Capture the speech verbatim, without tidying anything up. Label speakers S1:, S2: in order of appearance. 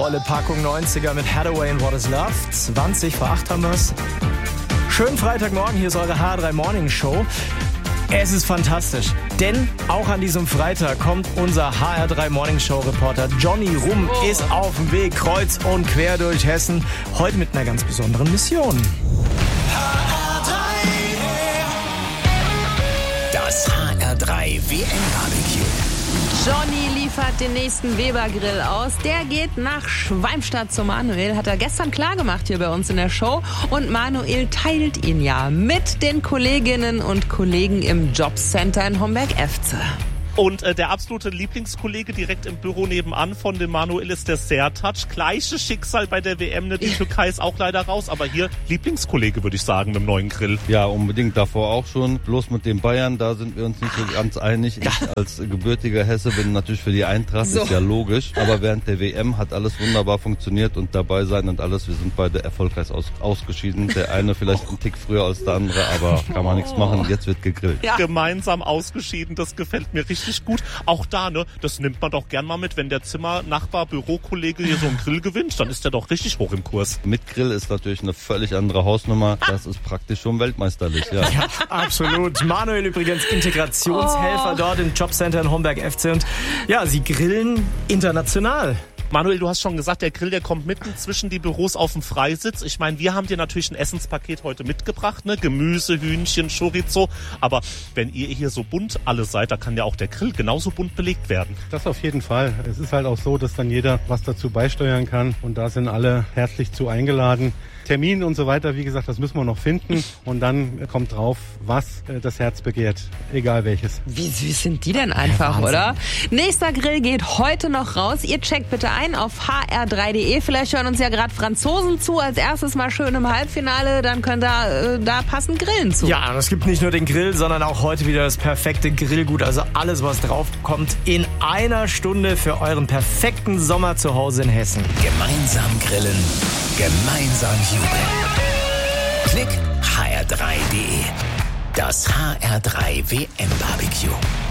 S1: Volle Packung neunziger mit Hathaway and What is Love. zwanzig vor acht haben wir's. Schönen Freitagmorgen, hier ist eure H R drei Morning Show. Es ist fantastisch, denn auch an diesem Freitag kommt unser H R drei Morning Show Reporter Johnny Rum, oh. ist auf dem Weg kreuz und quer durch Hessen. Heute mit einer ganz besonderen Mission.
S2: H R drei. Das H R drei W M-Barbecue.
S3: Johnny liefert den nächsten Weber-Grill aus. Der geht nach Schwalmstadt zu Manuel. Hat er gestern klar gemacht hier bei uns in der Show. Und Manuel teilt ihn ja mit den Kolleginnen und Kollegen im Jobcenter in Homberg-Efze.
S4: Und äh, der absolute Lieblingskollege direkt im Büro nebenan von dem Manuel ist der Sertac. Gleiches Schicksal bei der W M, ne? Die Türkei ist auch leider raus. Aber hier Lieblingskollege, würde ich sagen, mit dem neuen Grill.
S5: Ja, unbedingt, davor auch schon. Bloß mit den Bayern, da sind wir uns nicht so ganz einig. Ich als gebürtiger Hesse bin natürlich für die Eintracht, so. Ist ja logisch. Aber während der W M hat alles wunderbar funktioniert und dabei sein und alles. Wir sind beide erfolgreich aus, ausgeschieden. Der eine vielleicht einen Tick früher als der andere, aber kann man nichts machen. Jetzt wird gegrillt.
S4: Ja. Gemeinsam ausgeschieden, das gefällt mir richtig gut. Auch da, ne, das nimmt man doch gern mal mit, wenn der Zimmer, Nachbar, Bürokollege hier so einen Grill gewinnt, dann ist der doch richtig hoch im Kurs.
S5: Mit Grill ist natürlich eine völlig andere Hausnummer. Das ist praktisch schon weltmeisterlich, ja.
S1: Ja, absolut. Manuel übrigens Integrationshelfer oh. dort im Jobcenter in Homberg-Efze und ja, sie grillen international.
S4: Manuel, du hast schon gesagt, der Grill, der kommt mitten zwischen die Büros auf dem Freisitz. Ich meine, wir haben dir natürlich ein Essenspaket heute mitgebracht, ne? Gemüse, Hühnchen, Chorizo. Aber wenn ihr hier so bunt alle seid, da kann ja auch der Grill genauso bunt belegt werden.
S6: Das auf jeden Fall. Es ist halt auch so, dass dann jeder was dazu beisteuern kann. Und da sind alle herzlich zu eingeladen. Termin und so weiter, wie gesagt, das müssen wir noch finden. Und dann kommt drauf, was das Herz begehrt, egal welches.
S3: Wie süß sind die denn einfach, ja, oder? Nächster Grill geht heute noch raus. Ihr checkt bitte ein auf h r drei punkt d e. Vielleicht hören uns ja gerade Franzosen zu. Als erstes mal schön im Halbfinale. Dann könnt ihr äh, da passend grillen zu.
S1: Ja, und es gibt nicht nur den Grill, sondern auch heute wieder das perfekte Grillgut. Also alles, was drauf kommt, in einer Stunde für euren perfekten Sommer zu Hause in Hessen.
S2: Gemeinsam grillen, gemeinsam jubeln. Klick h r drei punkt d e. Das H R drei W M-Barbecue.